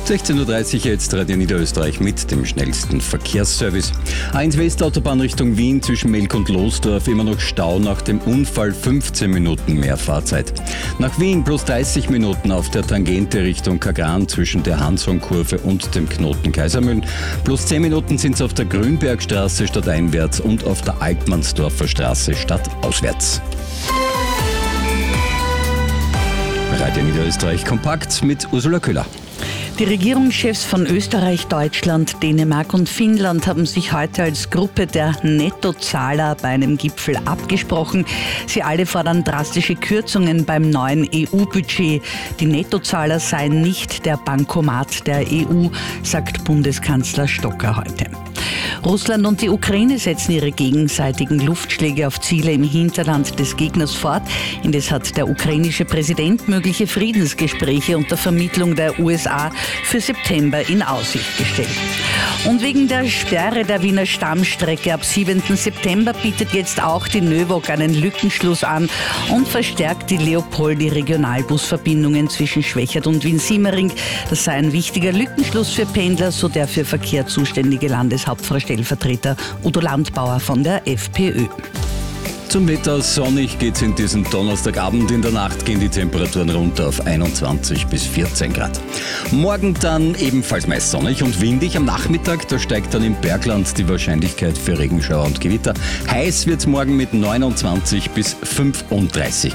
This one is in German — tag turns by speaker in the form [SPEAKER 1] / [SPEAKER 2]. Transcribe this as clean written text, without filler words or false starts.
[SPEAKER 1] 16.30 Uhr jetzt Radio Niederösterreich mit dem schnellsten Verkehrsservice. A1 Westautobahn Richtung Wien zwischen Melk und Losdorf immer noch Stau nach dem Unfall, 15 Minuten mehr Fahrzeit. Nach Wien plus 30 Minuten auf der Tangente Richtung Kagran zwischen der Hanshornkurve und dem Knoten Kaisermühlen. Plus 10 Minuten sind es auf der Grünbergstraße stadteinwärts und auf der Altmannsdorfer Straße stadtauswärts. Radio Niederösterreich kompakt mit Ursula Köhler.
[SPEAKER 2] Die Regierungschefs von Österreich, Deutschland, Dänemark und Finnland haben sich heute als Gruppe der Nettozahler bei einem Gipfel abgesprochen. Sie alle fordern drastische Kürzungen beim neuen EU-Budget. Die Nettozahler seien nicht der Bankomat der EU, sagt Bundeskanzler Stocker heute. Russland und die Ukraine setzen ihre gegenseitigen Luftschläge auf Ziele im Hinterland des Gegners fort. Indes hat der ukrainische Präsident mögliche Friedensgespräche unter Vermittlung der USA für September in Aussicht gestellt. Und wegen der Sperre der Wiener Stammstrecke ab 7. September bietet jetzt auch die Növog einen Lückenschluss an und verstärkt die Leopoldi Regionalbusverbindungen zwischen Schwächert und Wien-Simmering. Das sei ein wichtiger Lückenschluss für Pendler, so der für Verkehr zuständige Landeshauptfrau Stellvertreter Udo Landbauer von der FPÖ.
[SPEAKER 1] Zum Wetter: sonnig geht's in diesem Donnerstagabend. In der Nacht gehen die Temperaturen runter auf 21 bis 14 Grad. Morgen dann ebenfalls meist sonnig und windig. Am Nachmittag, da steigt dann im Bergland die Wahrscheinlichkeit für Regenschauer und Gewitter. Heiß wird's morgen mit 29 bis 35